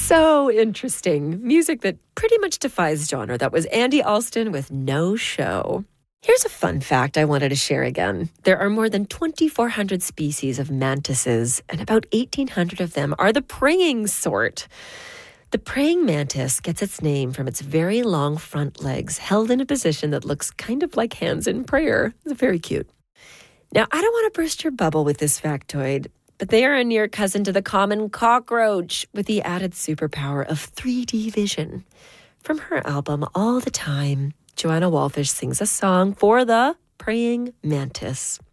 So interesting. Music that pretty much defies genre. That was Andy Alston with No Show. Here's a fun fact I wanted to share again. There are more than 2,400 species of mantises, and about 1,800 of them are the praying sort. The praying mantis gets its name from its very long front legs, held in a position that looks kind of like hands in prayer. It's very cute. Now, I don't want to burst your bubble with this factoid, but they are a near cousin to the common cockroach with the added superpower of 3D vision. From her album All the Time, Joanna Wallfish sings a song for the praying mantis.